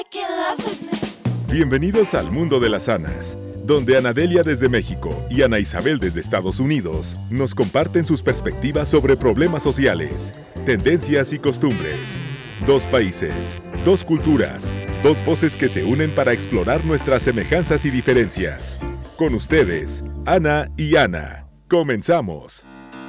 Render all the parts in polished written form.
Bienvenidos al mundo de las Anas, donde Anadelia desde México y Ana Isabel desde Estados Unidos nos comparten sus perspectivas sobre problemas sociales, tendencias y costumbres. Dos países, dos culturas, dos voces que se unen para explorar nuestras semejanzas y diferencias. Con ustedes, Ana y Ana. ¡Comenzamos!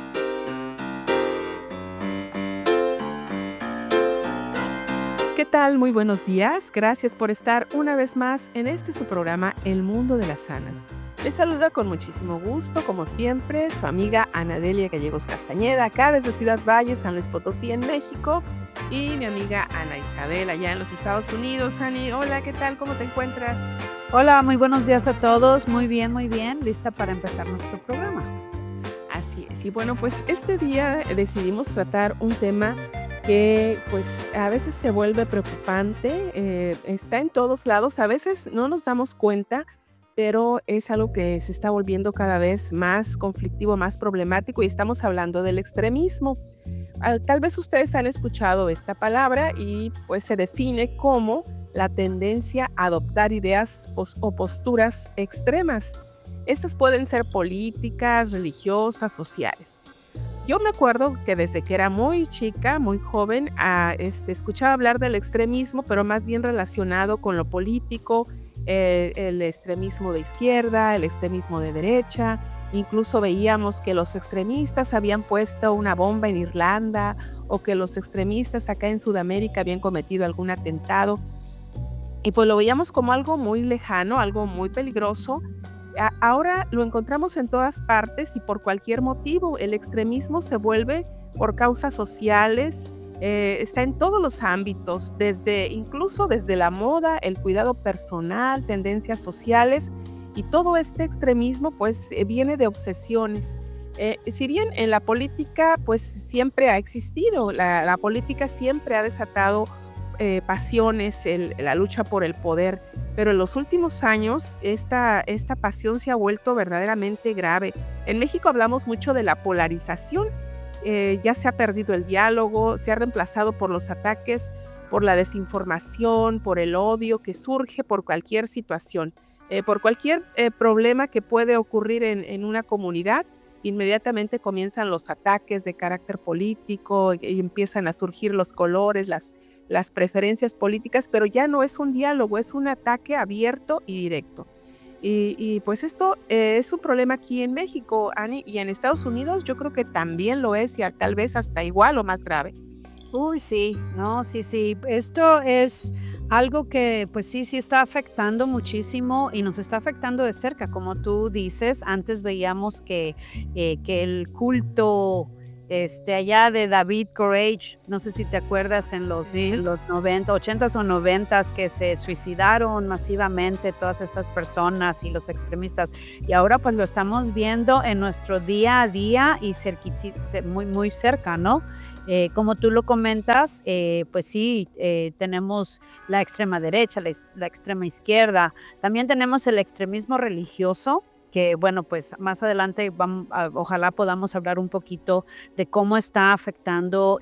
¿Qué tal? Muy buenos días. Gracias por estar una vez más en su programa El Mundo de las Anas. Les saluda con muchísimo gusto, como siempre, su amiga Anadelia Gallegos Castañeda, acá desde Ciudad Valle, San Luis Potosí, en México, y mi amiga Ana Isabel, allá en los Estados Unidos. Ani, hola, ¿qué tal? ¿Cómo te encuentras? Hola, muy buenos días a todos. Muy bien, lista para empezar nuestro programa. Así es. Y bueno, pues este día decidimos tratar un tema que pues a veces se vuelve preocupante, está en todos lados, a veces no nos damos cuenta, pero es algo que se está volviendo cada vez más conflictivo, más problemático, y estamos hablando del extremismo. Tal vez ustedes han escuchado esta palabra y pues se define como la tendencia a adoptar ideas o posturas extremas. Estas pueden ser políticas, religiosas, sociales. Yo me acuerdo que desde que era muy chica, muy joven, escuchaba hablar del extremismo, pero más bien relacionado con lo político, el extremismo de izquierda, el extremismo de derecha. Incluso veíamos que los extremistas habían puesto una bomba en Irlanda, o que los extremistas acá en Sudamérica habían cometido algún atentado. Y pues lo veíamos como algo muy lejano, algo muy peligroso. Ahora lo encontramos en todas partes y por cualquier motivo. El extremismo se vuelve por causas sociales, está en todos los ámbitos, incluso desde la moda, el cuidado personal, tendencias sociales, y todo este extremismo pues viene de obsesiones. Si bien en la política pues siempre ha existido, la política siempre ha desatado pasiones, la lucha por el poder, pero en los últimos años esta pasión se ha vuelto verdaderamente grave. En México hablamos mucho de la polarización, ya se ha perdido el diálogo, se ha reemplazado por los ataques, por la desinformación, por el odio que surge por cualquier situación, por cualquier problema que puede ocurrir en una comunidad. Inmediatamente comienzan los ataques de carácter político y empiezan a surgir los colores, las preferencias políticas, pero ya no es un diálogo, es un ataque abierto y directo. Y pues esto es un problema aquí en México, Ani, y en Estados Unidos yo creo que también lo es, y tal vez hasta igual o más grave. Uy, sí, no, sí. Esto es algo que pues sí está afectando muchísimo y nos está afectando de cerca. Como tú dices, antes veíamos que el culto allá de David Koresh, no sé si te acuerdas en los 90, 80s o 90s, que se suicidaron masivamente todas estas personas y los extremistas, y ahora pues lo estamos viendo en nuestro día a día y muy cerca, ¿no? Como tú lo comentas, pues sí, tenemos la extrema derecha, la extrema izquierda, también tenemos el extremismo religioso, que bueno, pues más adelante ojalá podamos hablar un poquito de cómo está afectando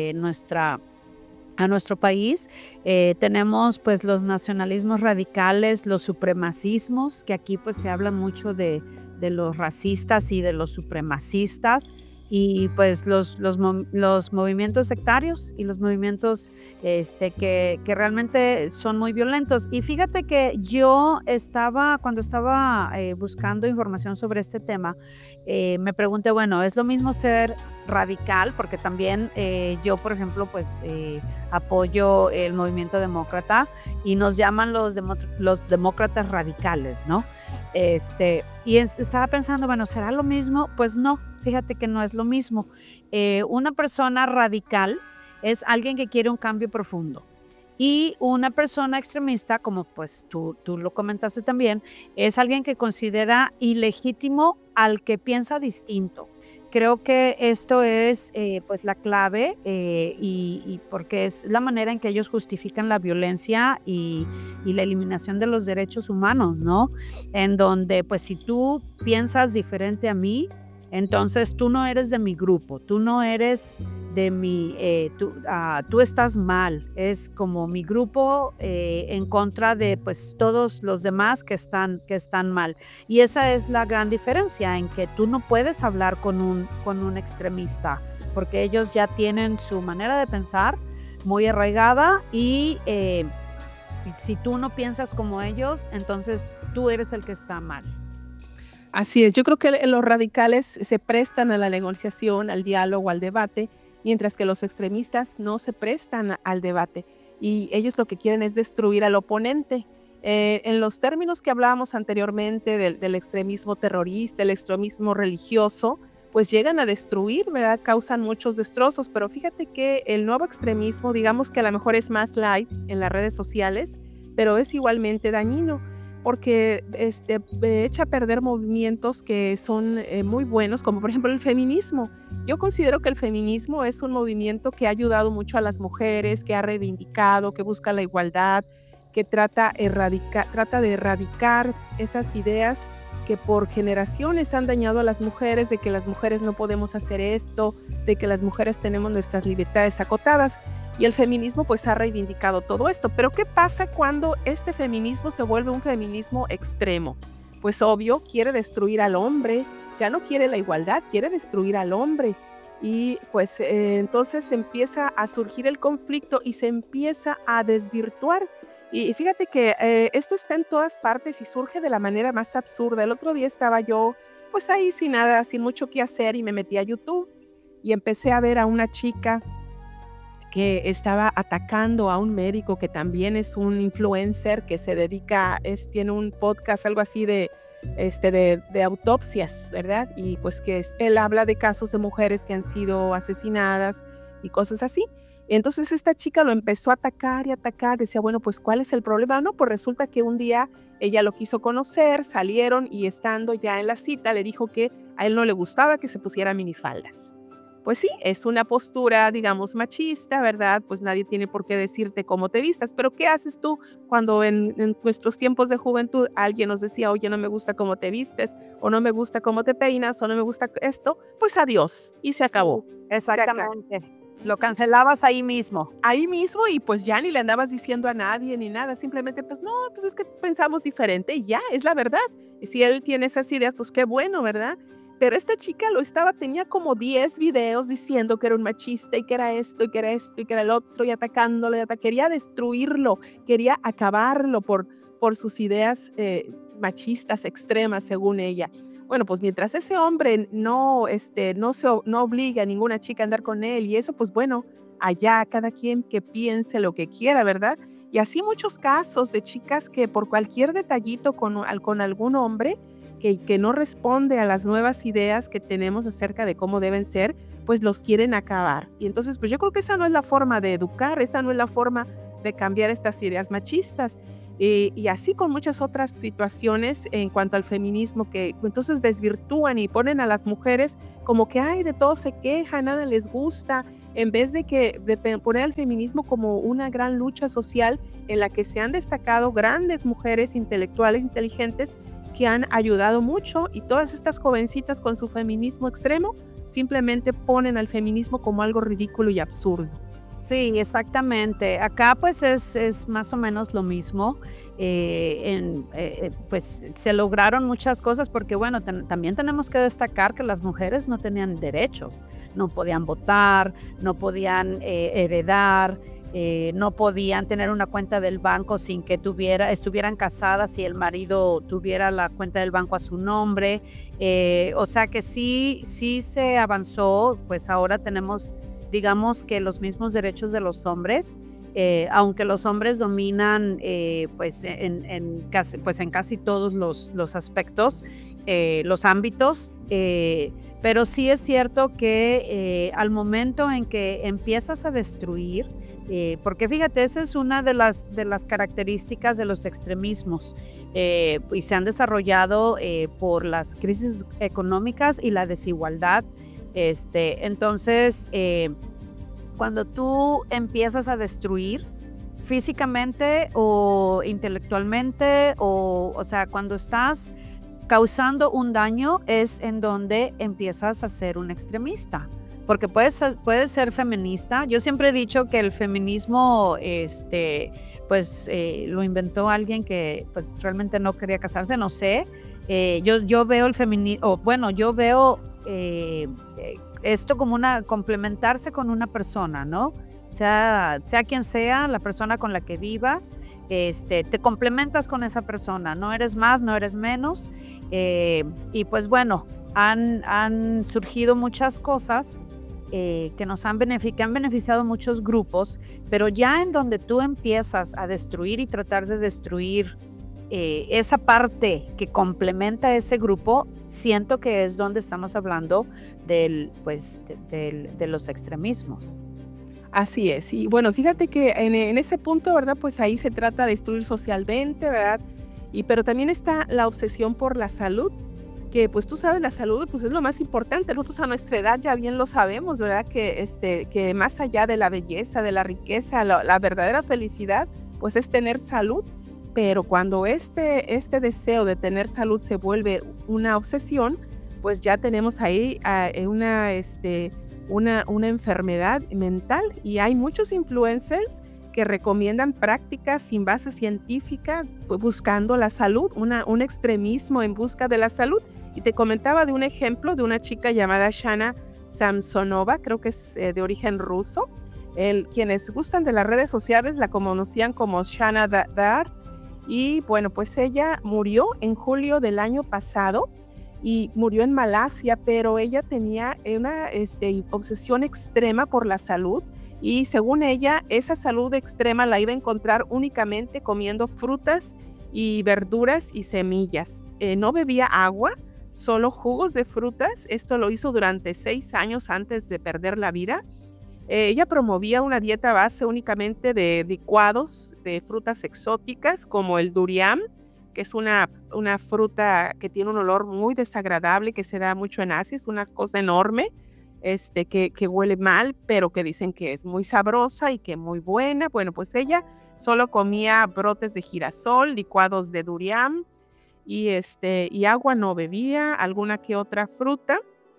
a nuestro país. Tenemos pues los nacionalismos radicales, los supremacismos, que aquí pues se habla mucho de los racistas y de los supremacistas, y pues los movimientos sectarios y los movimientos que realmente son muy violentos. Y fíjate que yo cuando estaba buscando información sobre este tema, me pregunté, bueno, ¿es lo mismo ser radical? Porque también yo, por ejemplo, pues apoyo el movimiento demócrata y nos llaman los demócratas radicales, ¿no? Y estaba pensando, bueno, ¿será lo mismo? Pues no, fíjate que no es lo mismo. Una persona radical es alguien que quiere un cambio profundo. Y una persona extremista, como pues tú lo comentaste también, es alguien que considera ilegítimo al que piensa distinto. Creo que esto es pues la clave, y porque es la manera en que ellos justifican la violencia y la eliminación de los derechos humanos, ¿no? En donde pues si tú piensas diferente a mí, entonces tú no eres de mi grupo, tú no eres tú estás mal, es como mi grupo en contra de pues todos los demás que están mal. Y esa es la gran diferencia en que tú no puedes hablar con un extremista, porque ellos ya tienen su manera de pensar muy arraigada y si tú no piensas como ellos, entonces tú eres el que está mal. Así es, yo creo que los radicales se prestan a la negociación, al diálogo, al debate, mientras que los extremistas no se prestan al debate y ellos lo que quieren es destruir al oponente. En los términos que hablábamos anteriormente del extremismo terrorista, el extremismo religioso, pues llegan a destruir, ¿verdad? Causan muchos destrozos, pero fíjate que el nuevo extremismo, digamos que a lo mejor es más light en las redes sociales, pero es igualmente dañino porque echa a perder movimientos que son muy buenos, como por ejemplo el feminismo. Yo considero que el feminismo es un movimiento que ha ayudado mucho a las mujeres, que ha reivindicado, que busca la igualdad, que trata de erradicar esas ideas que por generaciones han dañado a las mujeres, de que las mujeres no podemos hacer esto, de que las mujeres tenemos nuestras libertades acotadas. Y el feminismo pues ha reivindicado todo esto. Pero ¿qué pasa cuando este feminismo se vuelve un feminismo extremo? Pues obvio, quiere destruir al hombre, ya no quiere la igualdad, quiere destruir al hombre. Y pues entonces empieza a surgir el conflicto y se empieza a desvirtuar. Y fíjate que esto está en todas partes y surge de la manera más absurda. El otro día estaba yo pues ahí sin nada, sin mucho que hacer y me metí a YouTube y empecé a ver a una chica que estaba atacando a un médico que también es un influencer que se dedica, tiene un podcast, algo así de autopsias, ¿verdad? Y pues él habla de casos de mujeres que han sido asesinadas y cosas así. Entonces esta chica lo empezó a atacar y atacar, decía, bueno, pues ¿cuál es el problema? No, pues resulta que un día ella lo quiso conocer, salieron y estando ya en la cita le dijo que a él no le gustaba que se pusiera minifaldas. Pues sí, es una postura, digamos, machista, ¿verdad? Pues nadie tiene por qué decirte cómo te vistas, pero ¿qué haces tú cuando en nuestros tiempos de juventud alguien nos decía, oye, no me gusta cómo te vistes, o no me gusta cómo te peinas, o no me gusta esto? Pues adiós, y se acabó. Exactamente. Lo cancelabas ahí mismo. Ahí mismo y pues ya ni le andabas diciendo a nadie ni nada, simplemente pues no, pues es que pensamos diferente y ya, es la verdad. Y si él tiene esas ideas, pues qué bueno, ¿verdad? Pero esta chica tenía como 10 videos diciendo que era un machista y que era esto y que era esto y que era el otro y atacándolo, quería destruirlo, quería acabarlo por sus ideas machistas extremas según ella. Bueno, pues mientras ese hombre no obliga a ninguna chica a andar con él y eso, pues bueno, allá cada quien que piense lo que quiera, ¿verdad? Y así muchos casos de chicas que por cualquier detallito con algún hombre que no responde a las nuevas ideas que tenemos acerca de cómo deben ser, pues los quieren acabar. Y entonces, pues yo creo que esa no es la forma de educar, esa no es la forma de cambiar estas ideas machistas. Y así con muchas otras situaciones en cuanto al feminismo que entonces desvirtúan y ponen a las mujeres como que, ay, de todo se quejan, nada les gusta, en vez de poner al feminismo como una gran lucha social en la que se han destacado grandes mujeres intelectuales, inteligentes, que han ayudado mucho y todas estas jovencitas con su feminismo extremo simplemente ponen al feminismo como algo ridículo y absurdo. Sí, exactamente. Acá pues es más o menos lo mismo. Pues se lograron muchas cosas porque bueno, también tenemos que destacar que las mujeres no tenían derechos, no podían votar, no podían heredar. No podían tener una cuenta del banco sin que estuvieran casadas y el marido tuviera la cuenta del banco a su nombre. O sea que sí se avanzó, pues ahora tenemos, digamos que los mismos derechos de los hombres, aunque los hombres dominan pues en casi todos los aspectos, los ámbitos, pero sí es cierto que al momento en que empiezas a destruir, porque fíjate, esa es una de las características de los extremismos y se han desarrollado por las crisis económicas y la desigualdad. Entonces, cuando tú empiezas a destruir físicamente o intelectualmente, o sea, cuando estás causando un daño es en donde empiezas a ser un extremista. porque puedes ser feminista. Yo siempre he dicho que el feminismo, pues lo inventó alguien que pues realmente no quería casarse, no sé. Yo veo el feminismo, bueno, yo veo esto como complementarse con una persona, ¿no? Sea quien sea la persona con la que vivas, te complementas con esa persona, no eres más, no eres menos, y pues bueno, han surgido muchas cosas que han beneficiado muchos grupos, pero ya en donde tú empiezas a destruir y tratar de destruir esa parte que complementa a ese grupo, siento que es donde estamos hablando de los extremismos. Así es. Y bueno, fíjate que en ese punto, ¿verdad? Pues ahí se trata de destruir socialmente, ¿verdad? Pero también está la obsesión por la salud, que pues tú sabes, la salud pues es lo más importante. Nosotros a nuestra edad ya bien lo sabemos, ¿verdad? Que más allá de la belleza, de la riqueza, la verdadera felicidad, pues es tener salud. Pero cuando este deseo de tener salud se vuelve una obsesión, pues ya tenemos ahí una enfermedad mental, y hay muchos influencers que recomiendan prácticas sin base científica, pues, buscando la salud, un extremismo en busca de la salud. Y te comentaba de un ejemplo de una chica llamada Shana Samsonova, creo que es de origen ruso. Quienes gustan de las redes sociales la conocían como Shana Dart. Y bueno, pues ella murió en julio del año pasado y murió en Malasia, pero ella tenía una obsesión extrema por la salud, y según ella, esa salud extrema la iba a encontrar únicamente comiendo frutas y verduras y semillas. No bebía agua, solo jugos de frutas. Esto lo hizo durante 6 años antes de perder la vida. Ella promovía una dieta base únicamente de licuados de frutas exóticas como el durian, que es una fruta que tiene un olor muy desagradable, que se da mucho en Asia, es una cosa enorme, que huele mal, pero que dicen que es muy sabrosa y que muy buena. Bueno, pues ella solo comía brotes de girasol, licuados de durian, y agua no bebía, alguna que otra fruta.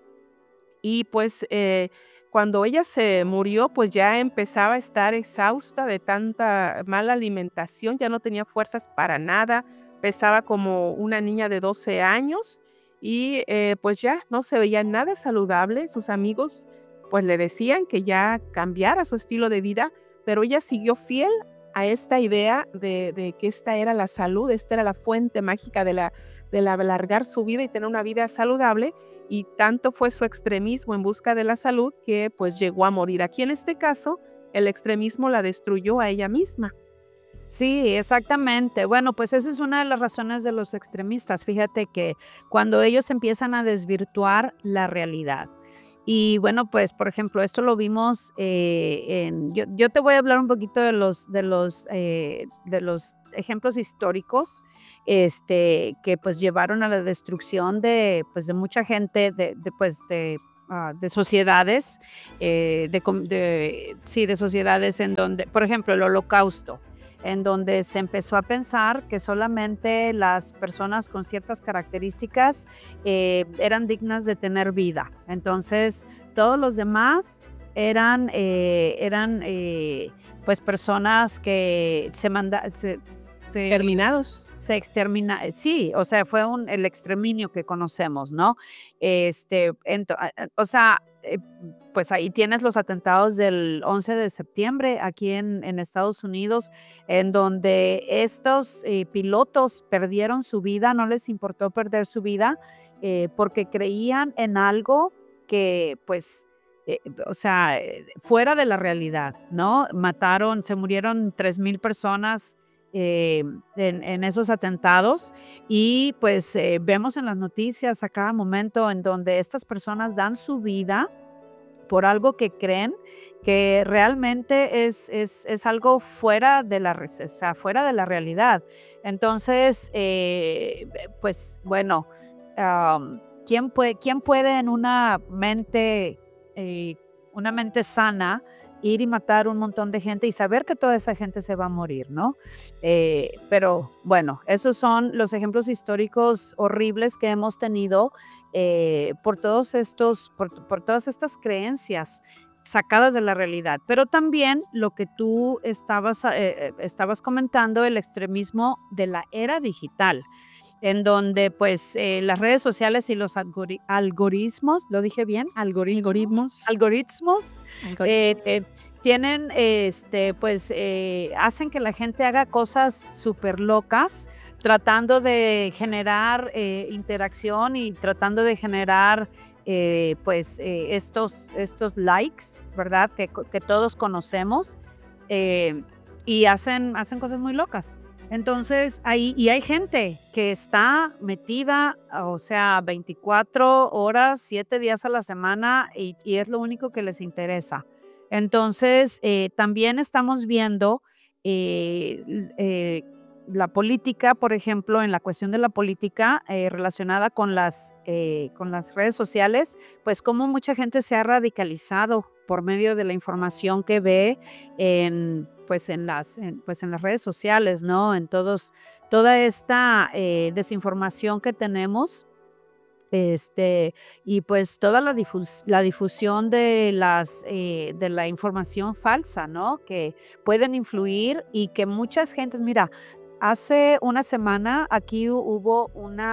Y pues cuando ella se murió, pues ya empezaba a estar exhausta de tanta mala alimentación, ya no tenía fuerzas para nada, pesaba como una niña de 12 años y pues ya no se veía nada saludable. Sus amigos pues le decían que ya cambiara su estilo de vida, pero ella siguió fiel a esta idea de que esta era la salud, esta era la fuente mágica de alargar su vida y tener una vida saludable. Y tanto fue su extremismo en busca de la salud que pues llegó a morir. Aquí en este caso, el extremismo la destruyó a ella misma. Sí, exactamente. Bueno, pues esa es una de las razones de los extremistas. Fíjate que cuando ellos empiezan a desvirtuar la realidad. Y bueno, pues por ejemplo, esto lo vimos yo te voy a hablar un poquito de los ejemplos históricos que pues llevaron a la destrucción de mucha gente, de sociedades, sí, de sociedades en donde, por ejemplo, el Holocausto, en donde se empezó a pensar que solamente las personas con ciertas características eran dignas de tener vida. Entonces, todos los demás eran pues personas que Terminados. se extermina, sí, o sea, fue el exterminio que conocemos, ¿no? O sea, pues ahí tienes los atentados del 11 de septiembre aquí en Estados Unidos, en donde estos pilotos perdieron su vida, no les importó perder su vida, porque creían en algo que, pues, o sea, fuera de la realidad, ¿no? Se murieron 3,000 personas en esos atentados, y pues vemos en las noticias a cada momento en donde estas personas dan su vida por algo que creen que realmente es algo fuera de o sea, fuera de la realidad. Entonces, pues bueno, ¿quién puede en una mente sana ir y matar un montón de gente y saber que toda esa gente se va a morir, ¿no? Pero bueno, esos son los ejemplos históricos horribles que hemos tenido por todas estas creencias sacadas de la realidad. Pero también lo que tú estabas comentando, el extremismo de la era digital, en donde pues las redes sociales y los algoritmos, ¿lo dije bien? Algoritmos. Algoritmos eh, Algoritmos. eh, tienen, pues hacen que la gente haga cosas súper locas, tratando de generar interacción y tratando de generar estos likes, ¿verdad? Que todos conocemos eh, y hacen cosas muy locas. Entonces, hay gente que está metida, o sea, 24 horas, 7 días a la semana y es lo único que les interesa. Entonces, también estamos viendo la política, por ejemplo, en la cuestión de la política relacionada con las redes sociales, pues cómo mucha gente se ha radicalizado por medio de la información que ve en las redes sociales, ¿no? Toda esta desinformación que tenemos, y pues toda la difusión de la información falsa, ¿no? Que pueden influir y que muchas gentes, mira, hace una semana aquí hubo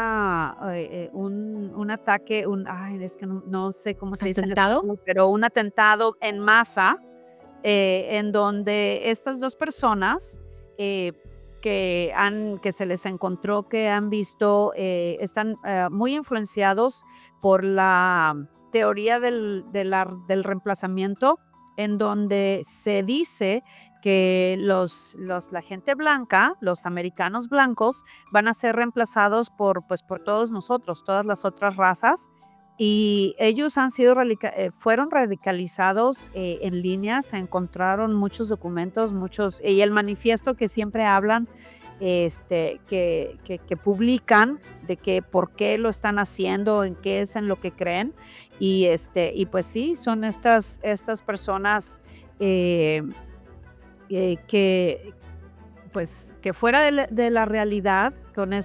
un ataque, ay, es que no sé cómo se dice en ¿Atentado? español, pero un atentado en masa en donde estas 2 personas, eh, que se les encontró que han visto, están, muy influenciados por la teoría del reemplazamiento, en donde se dice que la gente blanca, los americanos blancos, van a ser reemplazados pues, por todos nosotros, todas las otras razas, y ellos fueron radicalizados en línea, se encontraron muchos documentos, y el manifiesto que siempre hablan, que publican de que por qué lo están haciendo, en qué es en lo que creen. Y pues sí, son estas personas eh, que, pues, que fuera de la realidad,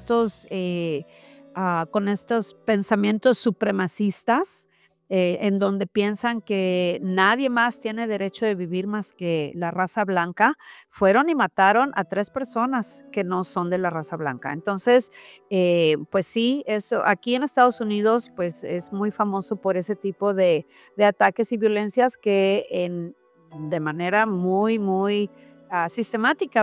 con estos pensamientos supremacistas, en donde piensan que nadie más tiene derecho de vivir más que la raza blanca, fueron y mataron a 3 personas que no son de la raza blanca. Entonces, pues sí, eso aquí en Estados Unidos, pues es muy famoso por ese tipo de ataques y violencias que de manera muy, muy sistemática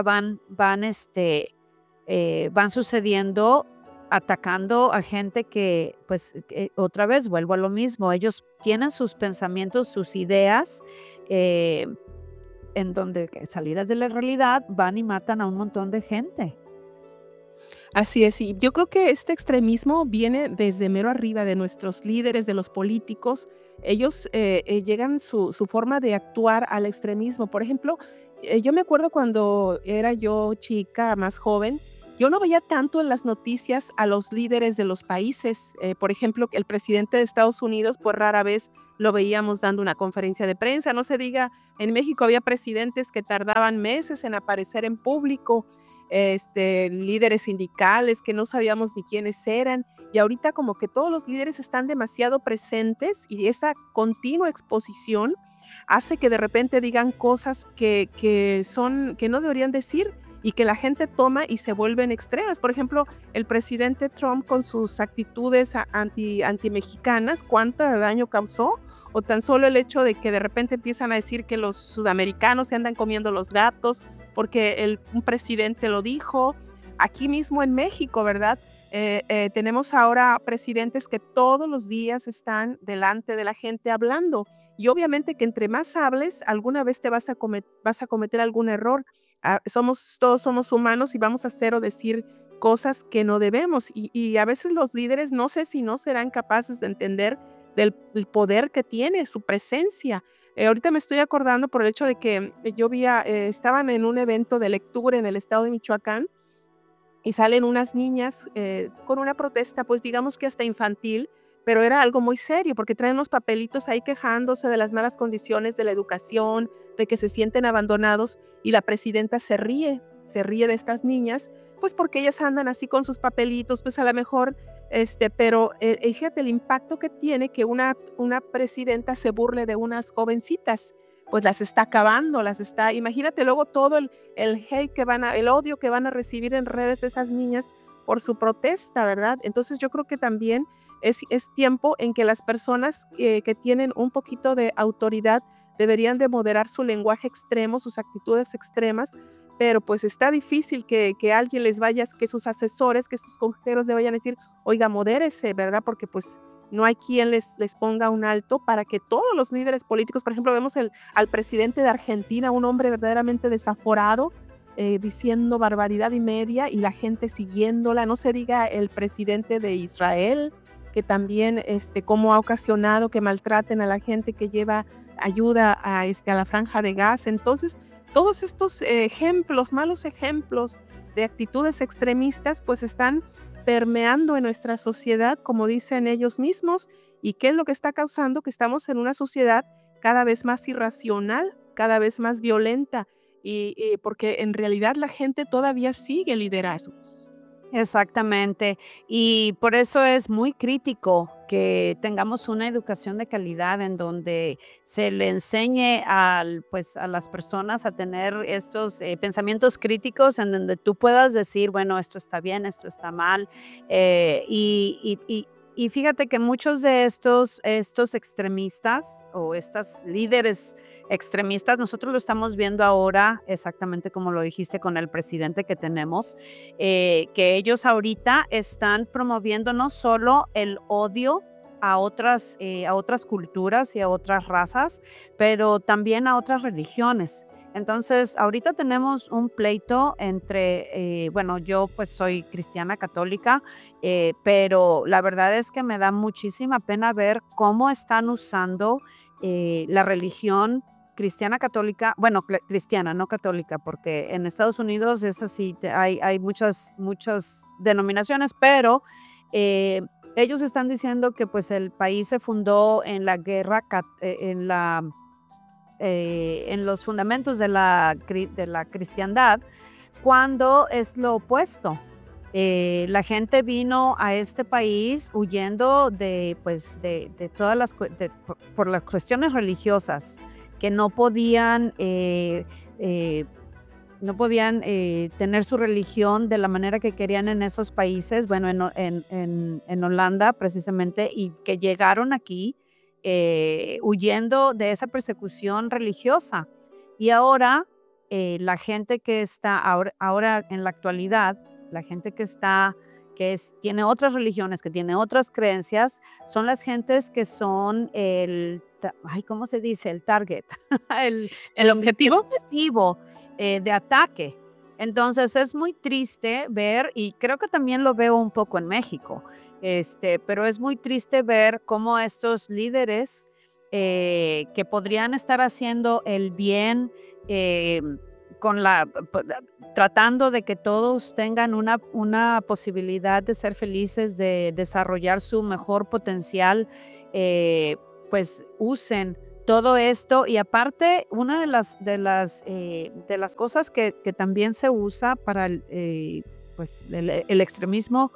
van sucediendo, atacando a gente que, pues, otra vez vuelvo a lo mismo, ellos tienen sus pensamientos, sus ideas, eh, en donde salidas de la realidad van y matan a un montón de gente. Así es, y yo creo que este extremismo viene desde mero arriba de nuestros líderes, de los políticos. Ellos llegan su forma de actuar al extremismo. Por ejemplo, yo me acuerdo cuando era yo chica, más joven, yo no veía tanto en las noticias a los líderes de los países. Por ejemplo, el presidente de Estados Unidos, pues rara vez lo veíamos dando una conferencia de prensa. No se diga, en México había presidentes que tardaban meses en aparecer en público, líderes sindicales que no sabíamos ni quiénes eran, y ahorita como que todos los líderes están demasiado presentes y esa continua exposición hace que de repente digan cosas que no deberían decir y que la gente toma y se vuelven extremas. Por ejemplo, el presidente Trump con sus actitudes anti-mexicanas, ¿cuánto daño causó? O tan solo el hecho de que de repente empiezan a decir que los sudamericanos se andan comiendo los gatos porque un presidente lo dijo. Aquí mismo en México, ¿verdad? Tenemos ahora presidentes que todos los días están delante de la gente hablando. Y obviamente que entre más hables, alguna vez vas a cometer algún error. Todos somos humanos y vamos a hacer o decir cosas que no debemos. Y a veces los líderes no sé si no serán capaces de entender del poder que tiene su presencia. Ahorita me estoy acordando por el hecho de que estaban en un evento de lectura en el estado de Michoacán y salen unas niñas con una protesta, pues digamos que hasta infantil, pero era algo muy serio, porque traen los papelitos ahí quejándose de las malas condiciones de la educación, de que se sienten abandonados, y la presidenta se ríe de estas niñas, pues porque ellas andan así con sus papelitos, pues a lo mejor, pero fíjate el impacto que tiene que una presidenta se burle de unas jovencitas, pues las está acabando, imagínate luego todo el hate el odio que van a recibir en redes esas niñas por su protesta, ¿verdad? Entonces yo creo que también es tiempo en que las personas que tienen un poquito de autoridad deberían de moderar su lenguaje extremo, sus actitudes extremas, pero pues está difícil que alguien que sus asesores, que sus consejeros le vayan a decir, oiga, modérese, ¿verdad? Porque pues no hay quien les ponga un alto para que todos los líderes políticos, por ejemplo, vemos al presidente de Argentina, un hombre verdaderamente desaforado, diciendo barbaridad y media y la gente siguiéndola, no se diga el presidente de Israel, que también cómo ha ocasionado que maltraten a la gente que lleva ayuda a la franja de Gaza. Entonces, todos estos malos ejemplos de actitudes extremistas, pues están permeando en nuestra sociedad, como dicen ellos mismos, y qué es lo que está causando que estamos en una sociedad cada vez más irracional, cada vez más violenta, y porque en realidad la gente todavía sigue liderazgos. Exactamente. Y por eso es muy crítico que tengamos una educación de calidad en donde se le enseñe pues, a las personas a tener estos pensamientos críticos en donde tú puedas decir, bueno, esto está bien, esto está mal. Y fíjate que muchos de estos extremistas o estos líderes extremistas, nosotros lo estamos viendo ahora exactamente como lo dijiste con el presidente que tenemos, que ellos ahorita están promoviendo no solo el odio a otras culturas y a otras razas, pero también a otras religiones. Entonces, ahorita tenemos un pleito entre, bueno, yo pues soy cristiana católica, pero la verdad es que me da muchísima pena ver cómo están usando la religión cristiana católica, bueno, cristiana, no católica, porque en Estados Unidos es así, hay muchas denominaciones, pero ellos están diciendo que pues el país se fundó en la guerra, en los fundamentos de la cristiandad, cuando es lo opuesto. La gente vino a este país huyendo pues, de todas por las cuestiones religiosas, que no podían tener su religión de la manera que querían en esos países, bueno, en Holanda precisamente, y que llegaron aquí huyendo de esa persecución religiosa. Y ahora la gente que está, ahora en la actualidad, la gente que está, tiene otras religiones, que tiene otras creencias, son las gentes que son ¿cómo se dice? El target, el, ¿El objetivo? objetivo de ataque. Entonces es muy triste ver, y creo que también lo veo un poco en México, pero es muy triste ver cómo estos líderes que podrían estar haciendo el bien, eh, con tratando de que todos tengan una posibilidad de ser felices, de desarrollar su mejor potencial, pues usen todo esto. Y aparte, una de las cosas que también se usa para pues el extremismo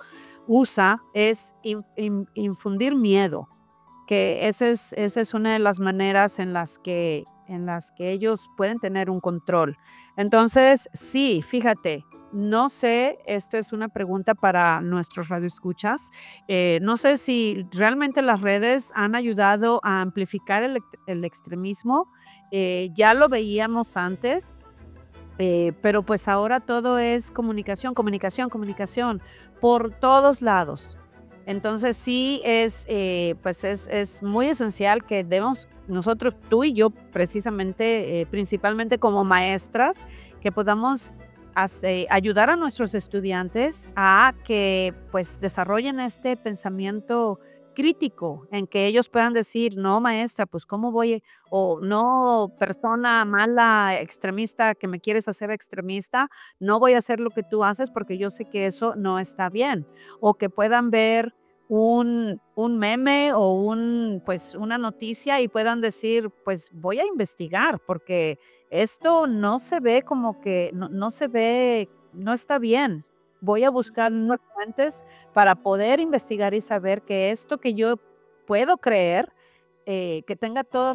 es infundir miedo, que esa es una de las maneras en las que ellos pueden tener un control. Entonces, sí, fíjate, no sé, esto es una pregunta para nuestros radioescuchas, no sé si realmente las redes han ayudado a amplificar el extremismo. Ya lo veíamos antes, pero pues ahora todo es comunicación, comunicación, comunicación por todos lados. Entonces sí pues es muy esencial que debemos nosotros, tú y yo precisamente, principalmente como maestras, que podamos ayudar a nuestros estudiantes a que pues desarrollen este pensamiento crítico, en que ellos puedan decir, no maestra, pues cómo voy, o no persona mala, extremista, que me quieres hacer extremista, no voy a hacer lo que tú haces porque yo sé que eso no está bien, o que puedan ver un meme o pues una noticia y puedan decir, pues voy a investigar porque esto no se ve como que, no se ve, no está bien. Voy a buscar unas fuentes para poder investigar y saber que esto que yo puedo creer, que tenga todos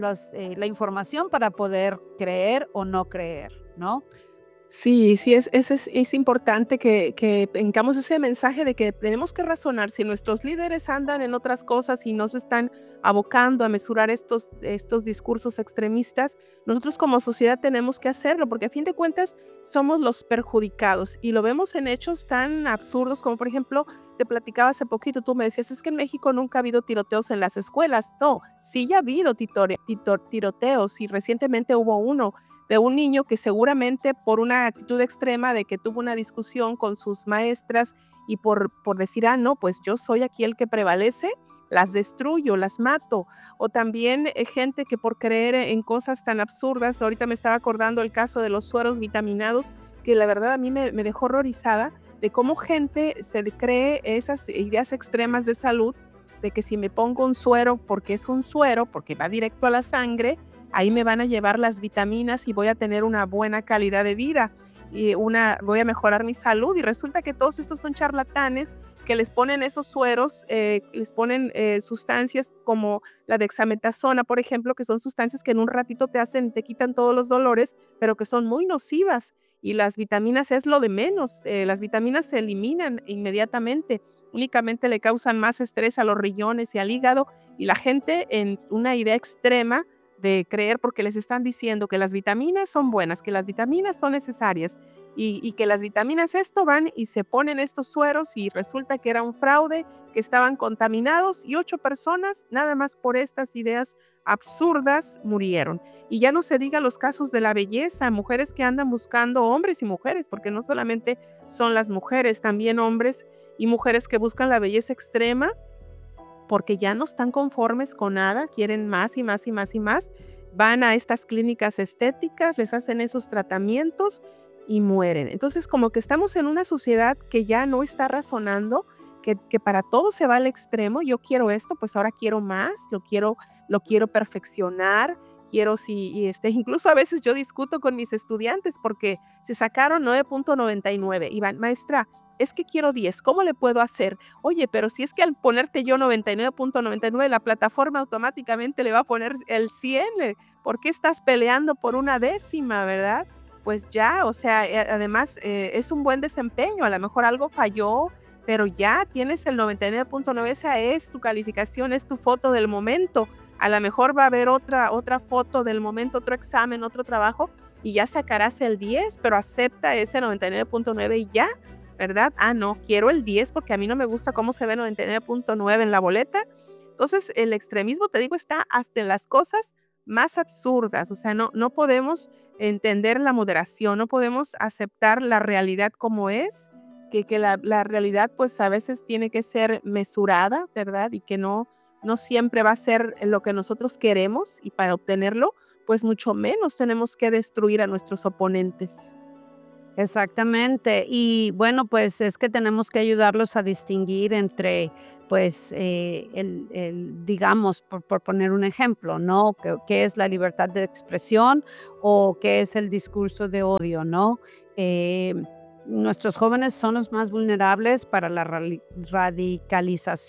la información para poder creer o no creer, ¿no? Sí, sí, es importante que tengamos ese mensaje de que tenemos que razonar. Si nuestros líderes andan en otras cosas y no se están abocando a mesurar estos discursos extremistas, nosotros como sociedad tenemos que hacerlo, porque a fin de cuentas somos los perjudicados y lo vemos en hechos tan absurdos como, por ejemplo, te platicaba hace poquito, tú me decías, es que en México nunca ha habido tiroteos en las escuelas. No, sí ya ha habido tiroteos y recientemente hubo uno de un niño que seguramente por una actitud extrema de que tuvo una discusión con sus maestras y por decir, ah, no, pues yo soy aquí el que prevalece, las destruyo, las mato. O también gente que por creer en cosas tan absurdas, ahorita me estaba acordando el caso de los sueros vitaminados, que la verdad a mí me dejó horrorizada de cómo gente se cree esas ideas extremas de salud, de que si me pongo un suero porque es un suero, porque va directo a la sangre, ahí me van a llevar las vitaminas y voy a tener una buena calidad de vida y voy a mejorar mi salud. Y resulta que todos estos son charlatanes que les ponen esos sueros, les ponen sustancias como la dexametasona, por ejemplo, que son sustancias que en un ratito te quitan todos los dolores, pero que son muy nocivas. Y las vitaminas es lo de menos, las vitaminas se eliminan inmediatamente, únicamente le causan más estrés a los riñones y al hígado, y la gente en una idea extrema de creer porque les están diciendo que las vitaminas son buenas, que las vitaminas son necesarias y que las vitaminas esto van y se ponen estos sueros y resulta que era un fraude, que estaban contaminados y 8 personas nada más por estas ideas absurdas murieron. Y ya no se diga los casos de la belleza, mujeres que andan buscando hombres y mujeres, porque no solamente son las mujeres, también hombres y mujeres que buscan la belleza extrema porque ya no están conformes con nada, quieren más y más y más y más, van a estas clínicas estéticas, les hacen esos tratamientos y mueren. Entonces, como que estamos en una sociedad que ya no está razonando, que para todo se va al extremo. Yo quiero esto, pues ahora quiero más, lo quiero perfeccionar, quiero incluso a veces yo discuto con mis estudiantes porque se sacaron 9.99 y van, maestra, es que quiero 10, ¿cómo le puedo hacer? Oye, pero si es que al ponerte yo 99.99, la plataforma automáticamente le va a poner el 100, ¿por qué estás peleando por una décima, verdad? Pues ya, o sea, además es un buen desempeño, a lo mejor algo falló, pero ya tienes el 99.9, esa es tu calificación, es tu foto del momento. A lo mejor va a haber otra foto del momento, otro examen, otro trabajo, y ya sacarás el 10, pero acepta ese 99.9 y ya, ¿verdad? Ah, no, quiero el 10 porque a mí no me gusta cómo se ve 99.9 en la boleta. Entonces, el extremismo, te digo, está hasta en las cosas más absurdas. O sea, no podemos entender la moderación, no podemos aceptar la realidad como es, que la realidad pues a veces tiene que ser mesurada, ¿verdad? Y que no siempre va a ser lo que nosotros queremos y para obtenerlo, pues mucho menos tenemos que destruir a nuestros oponentes. Exactamente. Y bueno, pues es que tenemos que ayudarlos a distinguir entre, pues, digamos, por poner un ejemplo, ¿no? ¿Qué es la libertad de expresión o qué es el discurso de odio, ¿no? Eh, Nuestros jóvenes son los más vulnerables para la radicalización